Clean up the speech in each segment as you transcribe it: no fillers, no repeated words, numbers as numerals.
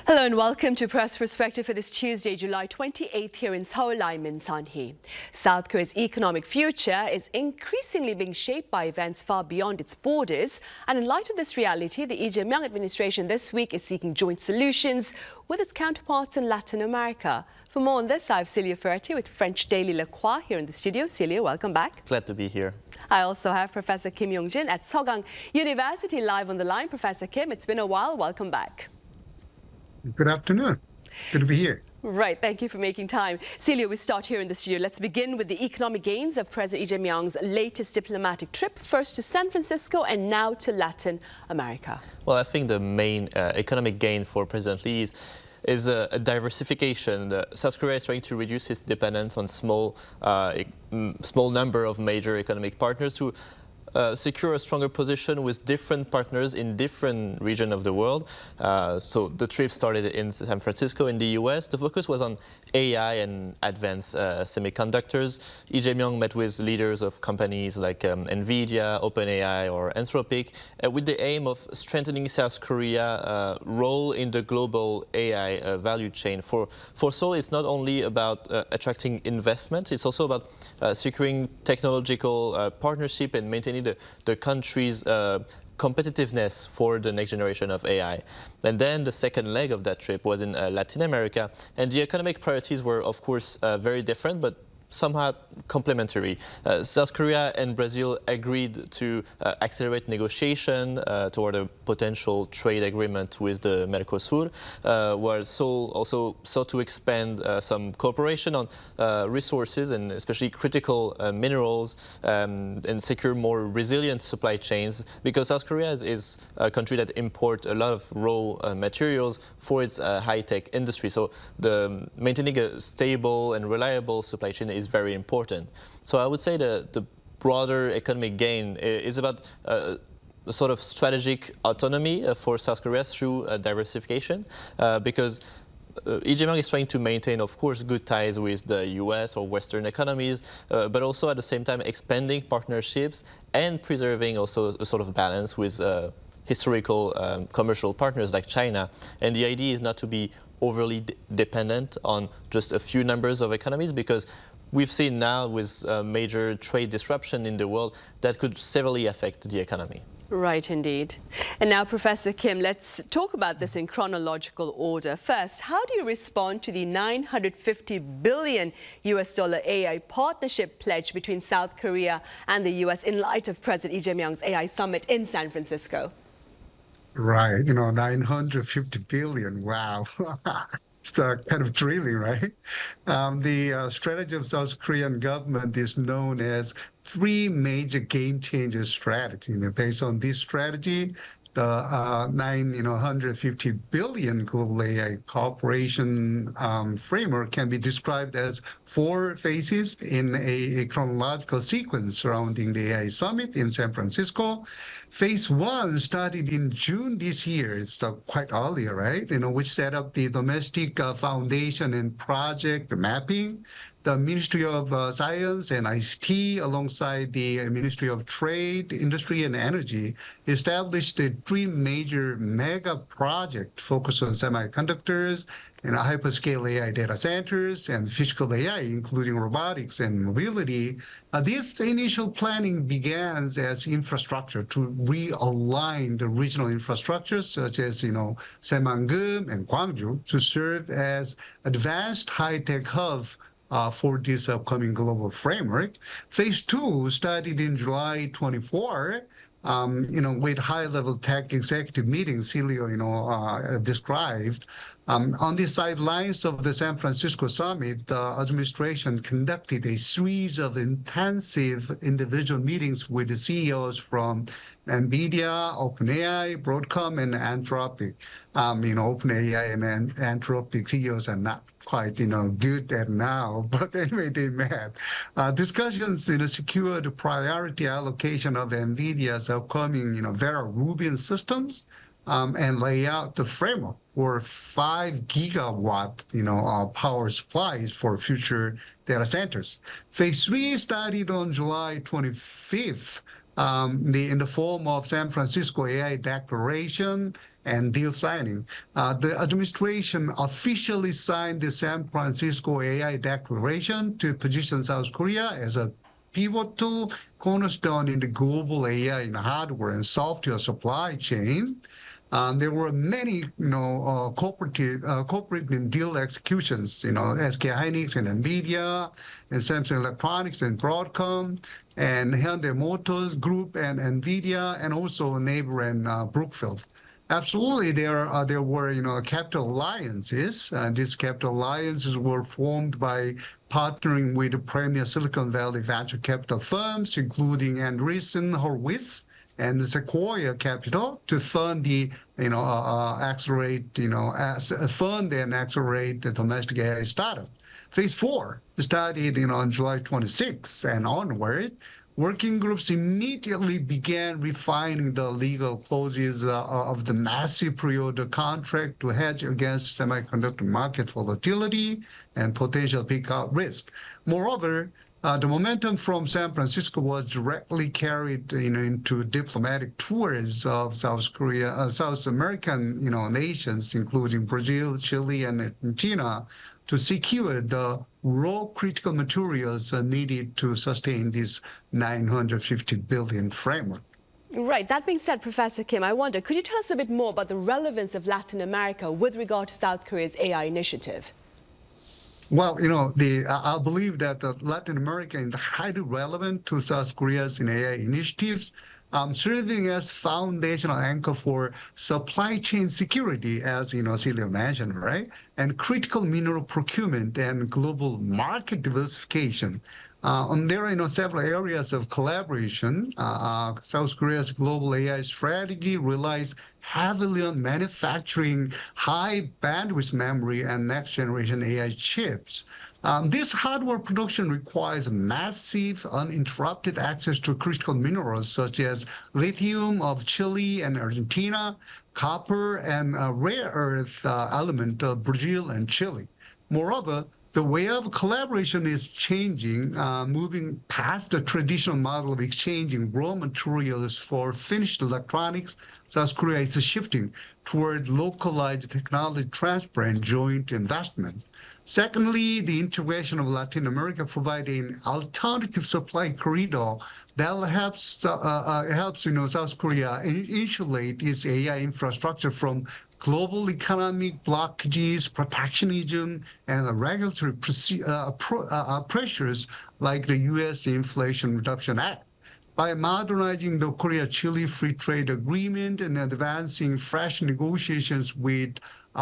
Hello and welcome to Press Perspective for this Tuesday, July 28th here in Seoul. I'm Min San-hee. South Korea's economic future is increasingly being shaped by events far beyond its borders. And in light of this reality, the Lee Jae-myung administration this week is seeking joint solutions with its counterparts in Latin America. For more on this, I have Celia Ferretti with French daily Le Croix here in the studio. Celia, welcome back. Glad to be here. I also have Professor Kim Yong-jin at Seogang University live on the line. Professor Kim, it's been a while. Welcome back. Good afternoon. Good to be here. Right, thank you for making time. Celia, we start here in the studio. Let's begin with the economic gains of President Lee Jae-myung's latest diplomatic trip, first to San Francisco and now to Latin America. Well, I think the main economic gain for President Lee is a diversification. South Korea is trying to reduce its dependence on small number of major economic partners to secure a stronger position with different partners in different regions of the world. So the trip started in San Francisco in the US. The focus was on AI and advanced semiconductors. Lee Jae-myung met with leaders of companies like NVIDIA, OpenAI or Anthropic with the aim of strengthening South Korea's role in the global AI value chain. For Seoul, it's not only about attracting investment, it's also about securing technological partnership and maintaining the country's competitiveness for the next generation of AI. And then the second leg of that trip was in Latin America. And the economic priorities were, of course, very different, but somehow complementary. South Korea and Brazil agreed to accelerate negotiation toward a potential trade agreement with the Mercosur, while Seoul also sought to expand some cooperation on resources and especially critical minerals and secure more resilient supply chains, because South Korea is a country that imports a lot of raw materials for its high-tech industry. So maintaining a stable and reliable supply chain is very important. So I would say the broader economic gain is about a sort of strategic autonomy for South Korea through diversification, because Lee Jae-myung is trying to maintain, of course, good ties with the US or Western economies, but also at the same time expanding partnerships and preserving also a sort of balance with historical commercial partners like China. And the idea is not to be overly dependent on just a few numbers of economies, because we've seen now with major trade disruption in the world that could severely affect the economy. Right, indeed. And now, Professor Kim, let's talk about this in chronological order. First, how do you respond to the $950 billion AI partnership pledge between South Korea and the US in light of President Lee Jae-myung's AI summit in San Francisco? Right, 950 billion, wow. It's kind of thrilling, right? The strategy of South Korean government is known as three major game changer strategy. Based on this strategy, the 950 billion global AI cooperation framework can be described as four phases in a chronological sequence surrounding the AI summit in San Francisco. Phase one started in June this year. It's quite earlier, right? Which set up the domestic foundation and project mapping. The Ministry of Science and ICT, alongside the Ministry of Trade, Industry and Energy, established the three major mega projects focused on semiconductors and hyperscale AI data centers and physical AI, including robotics and mobility. This initial planning began as infrastructure to realign the regional infrastructures, such as, Saemangeum and Gwangju, to serve as advanced high-tech hub for this upcoming global framework. Phase two started in July 24, with high-level tech executive meetings Celia, described. On the sidelines of the San Francisco summit, the administration conducted a series of intensive individual meetings with the CEOs from NVIDIA, OpenAI, Broadcom, and Anthropic. OpenAI and Anthropic CEOs are not quite, good at now, but anyway, they met. Discussions, secured priority allocation of NVIDIA's upcoming, Vera Rubin systems, and lay out the framework for 5 gigawatt, power supplies for future data centers. Phase 3 started on July 25th in the form of San Francisco AI Declaration and deal signing. The administration officially signed the San Francisco AI Declaration to position South Korea as a pivotal cornerstone in the global AI and hardware and software supply chain. There were many, corporate deal executions, SK Hynix and NVIDIA, and Samsung Electronics and Broadcom, and Hyundai Motors Group and NVIDIA, and also Neighbor and Brookfield. Absolutely, there were capital alliances. These capital alliances were formed by partnering with the premier Silicon Valley venture capital firms, including Andreessen Horowitz and Sequoia Capital, to fund fund and accelerate the domestic AI startup. Phase 4 started on July 26 and onward. Working groups immediately began refining the legal clauses of the massive pre-order contract to hedge against semiconductor market volatility and potential peak-out risk. Moreover, the momentum from San Francisco was directly carried into diplomatic tours of South American nations, including Brazil, Chile, and Argentina, to secure the raw critical materials needed to sustain this $950 billion framework. Right. That being said, Professor Kim, I wonder, could you tell us a bit more about the relevance of Latin America with regard to South Korea's AI initiative? Well, I believe that Latin America is highly relevant to South Korea's AI initiatives, serving as foundational anchor for supply chain security, as Celia mentioned, right? And critical mineral procurement and global market diversification. There are several areas of collaboration. South Korea's global AI strategy relies heavily on manufacturing high bandwidth memory and next generation AI chips. This hardware production requires massive, uninterrupted access to critical minerals such as lithium of Chile and Argentina, copper, and rare earth element of Brazil and Chile. Moreover, the way of collaboration is changing, moving past the traditional model of exchanging raw materials for finished electronics. South Korea is shifting toward localized technology transfer and joint investment. Secondly, the integration of Latin America provides an alternative supply corridor that helps South Korea insulate its AI infrastructure from global economic blockages, protectionism, and regulatory pressures like the U.S. Inflation Reduction Act. By modernizing the Korea-Chile Free Trade Agreement and advancing fresh negotiations with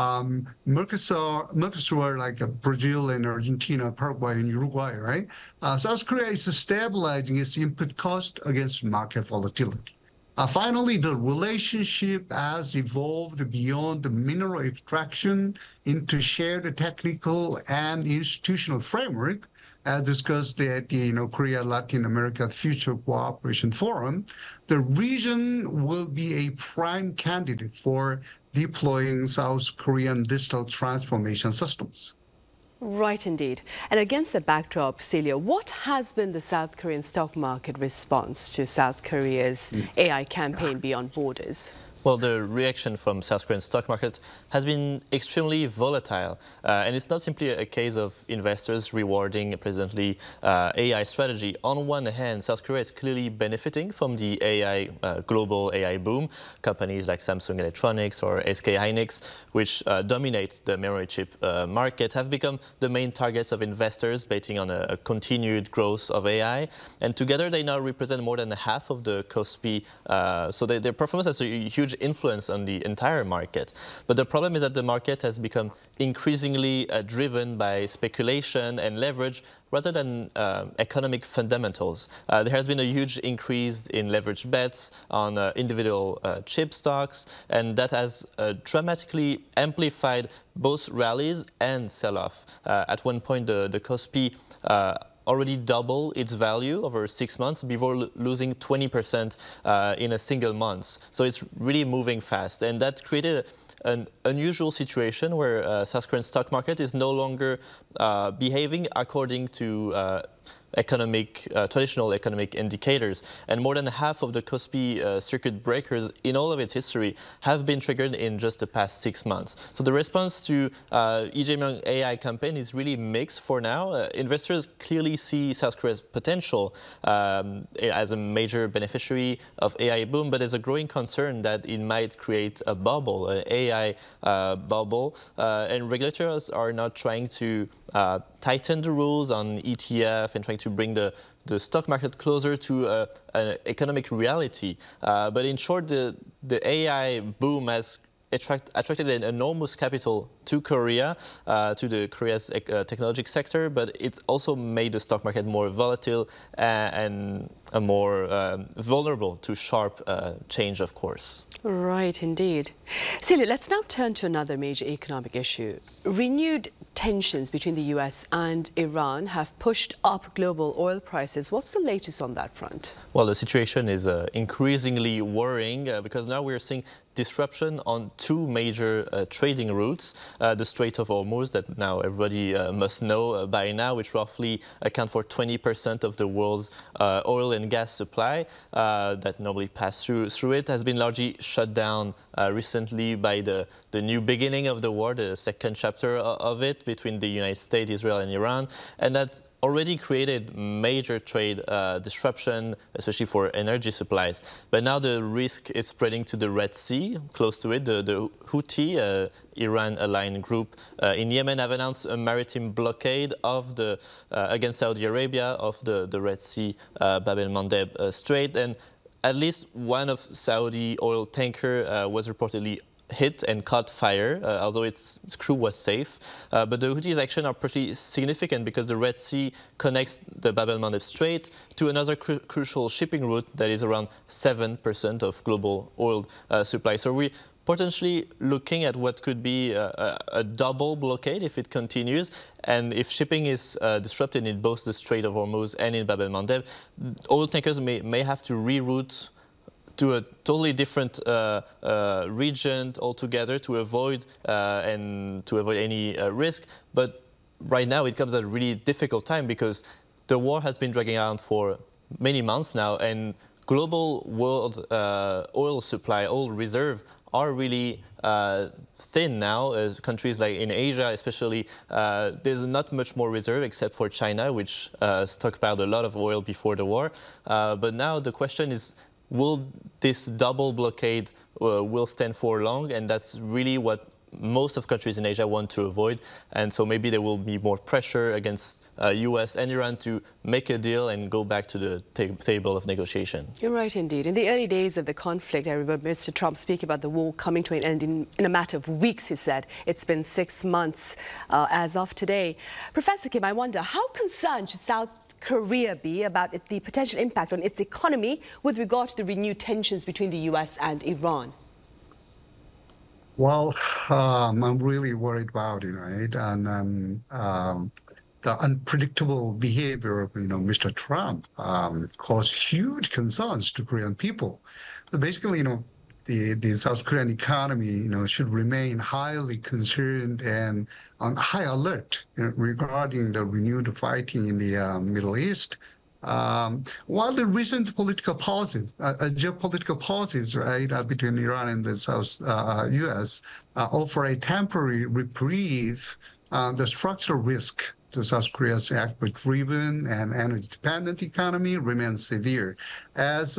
Mercosur like Brazil and Argentina, Paraguay, and Uruguay, right? South Korea is stabilizing its input cost against market volatility. Finally, the relationship has evolved beyond the mineral extraction into shared technical and institutional framework, as discussed at the Korea-Latin America Future Cooperation Forum. The region will be a prime candidate for deploying South Korean digital transformation systems. Right, indeed. And against the backdrop, Celia, what has been the South Korean stock market response to South Korea's AI campaign beyond borders? Well, the reaction from South Korean stock market has been extremely volatile. And it's not simply a case of investors rewarding President Lee's AI strategy. On one hand, South Korea is clearly benefiting from the global AI boom. Companies like Samsung Electronics or SK Hynix, which dominate the memory chip market, have become the main targets of investors betting on a continued growth of AI. And together, they now represent more than half of the KOSPI. So their performance has a huge influence on the entire market. But the problem is that the market has become increasingly driven by speculation and leverage rather than economic fundamentals. There has been a huge increase in leverage bets on individual chip stocks, and that has dramatically amplified both rallies and sell-off. At one point, the KOSPI already double its value over 6 months before losing 20% in a single month. So it's really moving fast. And that created an unusual situation where South Korean stock market is no longer behaving according to traditional economic indicators. And more than half of the Kospi circuit breakers in all of its history have been triggered in just the past 6 months. So the response to Lee Jae-myung AI campaign is really mixed for now. Investors clearly see South Korea's potential as a major beneficiary of AI boom, but there's a growing concern that it might create a bubble, an AI bubble, and regulators are not trying to tighten the rules on ETF and trying to bring the stock market closer to an economic reality. But in short, the AI boom has attracted an enormous capital to Korea, to the Korea's technology sector, but it's also made the stock market more volatile and more vulnerable to sharp change, of course. Right, indeed. Celia, let's now turn to another major economic issue. Renewed tensions between the US and Iran have pushed up global oil prices. What's the latest on that front? Well, the situation is increasingly worrying because now we're seeing disruption on two major trading routes. The Strait of Hormuz, that now everybody must know by now, which roughly account for 20% of the world's oil and gas supply that normally pass through it, has been largely shut down recently by the new beginning of the war, the second chapter of it between the United States, Israel, and Iran. And that's already created major trade disruption, especially for energy supplies. But now the risk is spreading to the Red Sea, close to it. The Houthi, Iran-aligned group in Yemen, have announced a maritime blockade of against Saudi Arabia of the Red Sea, Bab el-Mandeb Strait. And at least one of Saudi oil tanker was reportedly hit and caught fire, although its crew was safe. But the Houthis' actions are pretty significant because the Red Sea connects the Bab el-Mandeb Strait to another crucial shipping route that is around 7% of global oil supply. So we're potentially looking at what could be a double blockade if it continues. And if shipping is disrupted in both the Strait of Hormuz and in Bab el-Mandeb, oil tankers may have to reroute to a totally different region altogether to avoid any risk. But right now it comes at a really difficult time because the war has been dragging on for many months now, and global world oil supply, oil reserve are really thin now. Countries like in Asia especially, there's not much more reserve except for China, which stockpiled a lot of oil before the war. But now the question is, will this double blockade will stand for long? And that's really what most of countries in Asia want to avoid. And so maybe there will be more pressure against US and Iran to make a deal and go back to the table of negotiation. You're right, indeed. In the early days of the conflict, I remember Mr. Trump speaking about the war coming to an end in a matter of weeks, he said. It's been 6 months as of today. Professor Kim, I wonder, how concerned should South Korea be about the potential impact on its economy with regard to the renewed tensions between the US and Iran? Well, I'm really worried about it, right? And the unpredictable behavior of Mr. Trump caused huge concerns to Korean people. So basically, the South Korean economy, should remain highly concerned and on high alert regarding the renewed fighting in the Middle East. While the recent political pauses, geopolitical pauses, right, between Iran and the South U.S. Offer a temporary reprieve, the structural risk to South Korea's export-driven and energy-dependent economy remains severe. As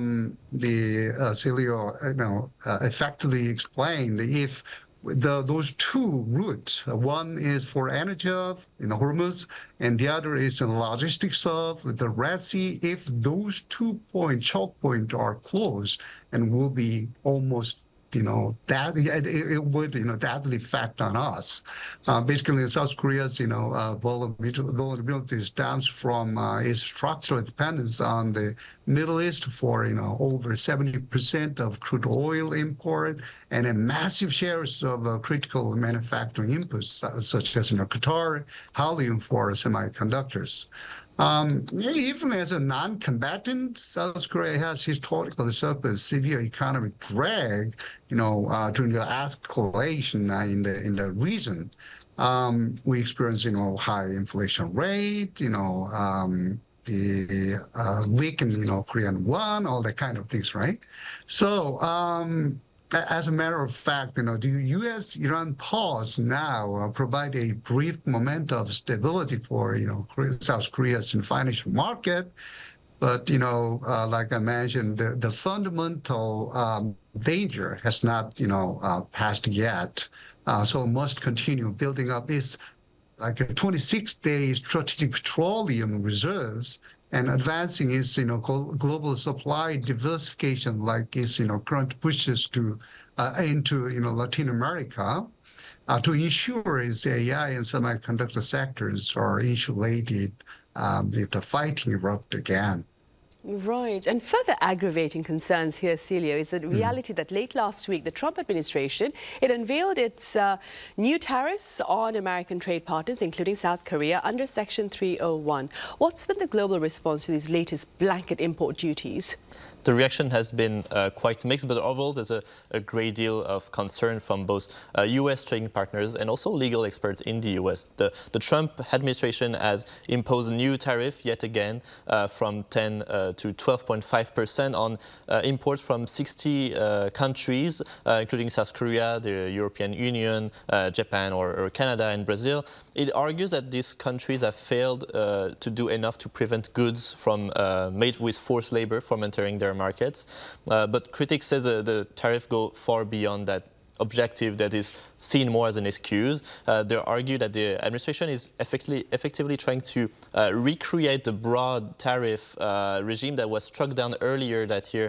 the Celia effectively explained, if those two routes, one is for energy of Hormuz, and the other is in logistics of the Red Sea. If those 2 choke points are closed, and will be almost that it would deadly effect on us. Basically, South Korea's vulnerability stems from its structural dependence on the Middle East for over 70% of crude oil import and a massive shares of critical manufacturing inputs such as Qatar, helium for semiconductors. Even as a non-combatant, South Korea has historically suffered severe economic drag, during the escalation in the region. We experience, high inflation rate, the weaken, Korean won, all that kind of things, right? So as a matter of fact, the U.S.-Iran pause now provide a brief moment of stability for, South Korea's financial market. But, like I mentioned, the fundamental danger has not, passed yet. So must continue building up its like a 26-day strategic petroleum reserves and advancing its, global supply diversification, like its, current pushes to into, Latin America, to ensure its AI and semiconductor sectors are insulated if the fighting erupt again. Right. And further aggravating concerns here, Celio, is the reality that late last week, the Trump administration, it unveiled its new tariffs on American trade partners, including South Korea, under Section 301. What's been the global response to these latest blanket import duties? The reaction has been quite mixed, but overall there's a great deal of concern from both U.S. trading partners and also legal experts in the U.S. The Trump administration has imposed a new tariff yet again from 10 to 12.5% on imports from 60 countries, including South Korea, the European Union, Japan, or Canada and Brazil. It argues that these countries have failed to do enough to prevent goods from made with forced labor from entering their markets. But critics say the tariff go far beyond that objective that is seen more as an excuse. They argue that the administration is effectively trying to recreate the broad tariff regime that was struck down earlier that year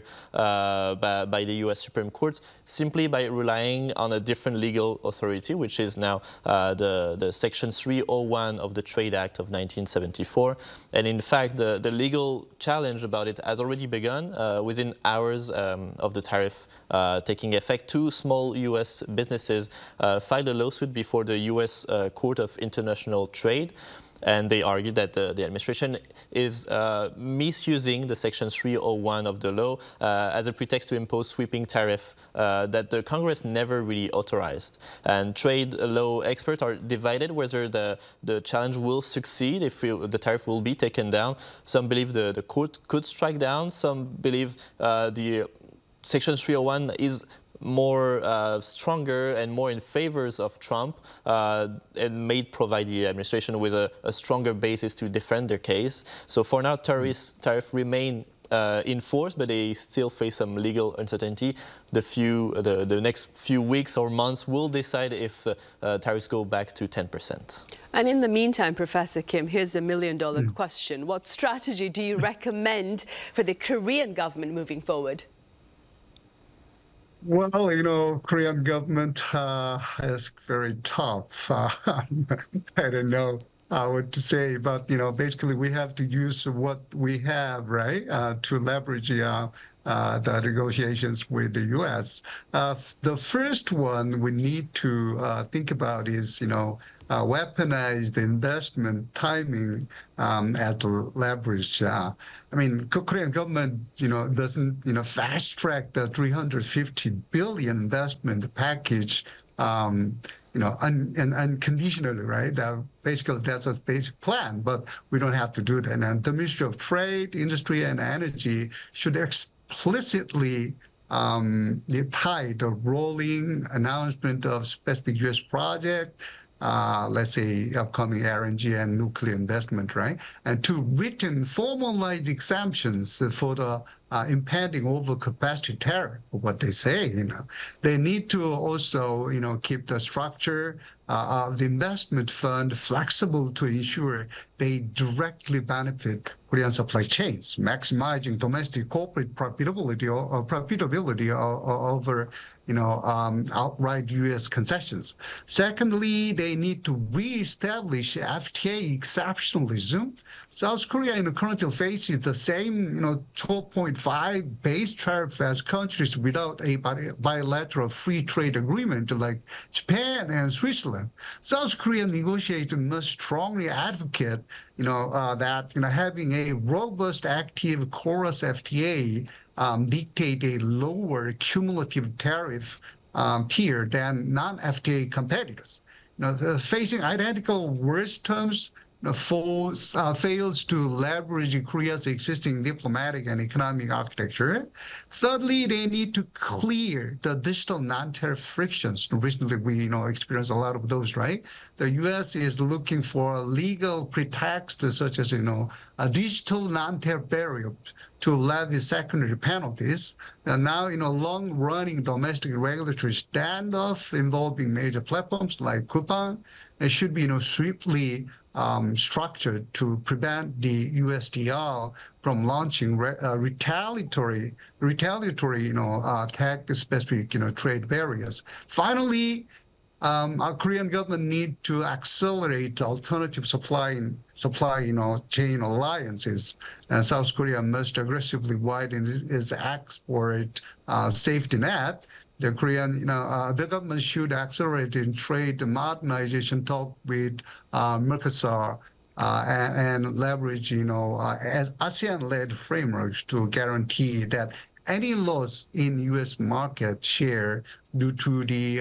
by the U.S. Supreme Court, simply by relying on a different legal authority, which is now the Section 301 of the Trade Act of 1974. And in fact, the legal challenge about it has already begun within hours of the tariff taking effect. Two small U.S. businesses filed a lawsuit before the U.S. Court of International Trade. And they argue that the administration is misusing the Section 301 of the law as a pretext to impose sweeping tariff that the Congress never really authorized. And trade law experts are divided whether the challenge will succeed if the tariff will be taken down. Some believe the court could strike down. Some believe the Section 301 is more stronger and more in favors of Trump and may provide the administration with a stronger basis to defend their case. So for now, tariffs remain in force, but they still face some legal uncertainty. The next few weeks or months will decide if tariffs go back to 10%. And in the meantime, Professor Kim, here's a million-dollar question. What strategy do you recommend for the Korean government moving forward? Well, Korean government is very tough. I don't know what to say, but, basically we have to use what we have, right, to leverage the negotiations with the U.S. The first one we need to think about is, weaponize the investment timing as the leverage. Korean government, doesn't, fast track the 350 billion investment package, unconditionally, right? Basically, that's a basic plan, but we don't have to do that. And the Ministry of Trade, Industry, and Energy should explicitly tie the rolling announcement of specific U.S. project, let's say upcoming LNG and nuclear investment, right? And to written formalized exemptions for the impending overcapacity tariff, what they say, They need to also, keep the structure of the investment fund flexible to ensure they directly benefit Korean supply chains, maximizing domestic corporate profitability over, outright U.S. concessions. Secondly, they need to reestablish FTA exceptionalism. South Korea currently faces the same, 12.5 base tariff as countries without a bilateral free trade agreement like Japan and Switzerland. South Korean negotiators must strongly advocate, that having a robust, active chorus FTA dictate a lower cumulative tariff tier than non-FTA competitors. Facing identical worse terms, fails to leverage Korea's existing diplomatic and economic architecture. Thirdly, they need to clear the digital non-tariff frictions. Recently, we experienced a lot of those, right? The U.S. is looking for a legal pretext such as a digital non-tariff barrier to levy secondary penalties. And now, long-running domestic regulatory standoff involving major platforms like Coupang, it should be swiftly structured to prevent the USTR from launching retaliatory tech-specific trade barriers. Finally, our Korean government need to accelerate alternative supply chain alliances, and South Korea must aggressively widen its export safety net. The the government should accelerate in trade modernization talk with Mercosur and leverage, ASEAN-led frameworks to guarantee that any loss in U.S. market share due to the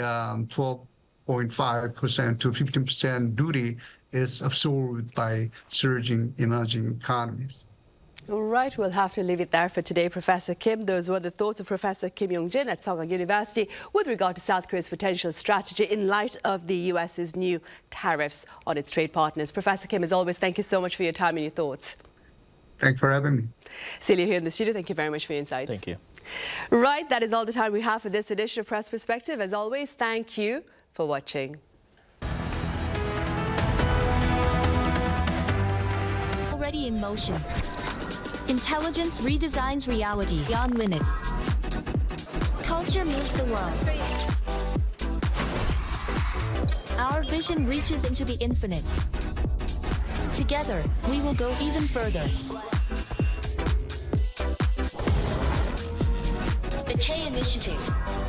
12.5% to 15% duty is absorbed by surging emerging economies. All right, we'll have to leave it there for today, Professor Kim. Those were the thoughts of Professor Kim Yong-jin at Sogang University with regard to South Korea's potential strategy in light of the U.S.'s new tariffs on its trade partners. Professor Kim, as always, thank you so much for your time and your thoughts. Thanks for having me. Celia here in the studio, thank you very much for your insights. Thank you. Right, that is all the time we have for this edition of Press Perspective. As always, thank you for watching. Already in motion. Intelligence redesigns reality beyond limits. Culture moves the world. Our vision reaches into the infinite. Together, we will go even further. The K Initiative.